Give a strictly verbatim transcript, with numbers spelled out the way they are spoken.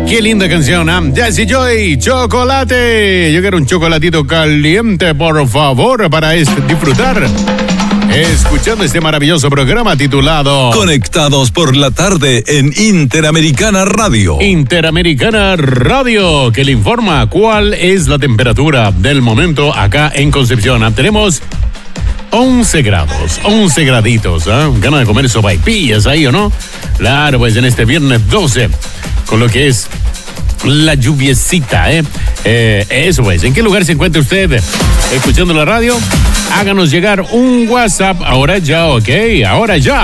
Qué linda canción, ¿ah? ¿eh? Jesse Joy, chocolate. Yo quiero un chocolatito caliente, por favor, para este, disfrutar. Escuchando este maravilloso programa titulado Conectados por la tarde en Interamericana Radio. Interamericana Radio, que le informa cuál es la temperatura del momento acá en Concepción. Tenemos once grados, once graditos, ¿eh? Ganas de comer sopaipillas ahí, ¿o no? Claro, pues en este viernes doce, con lo que es la lluviecita, ¿eh? eh eso pues, ¿en qué lugar se encuentra usted escuchando la radio? Háganos llegar un WhatsApp, ahora ya, ok, ahora ya.